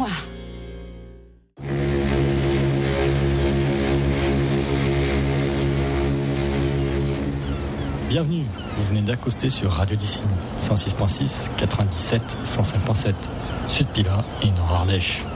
Mouah. Bienvenue, vous venez d'accoster sur Radio Dissine, 106.6, 97, 105.7, Sud Pila et Nord Ardèche.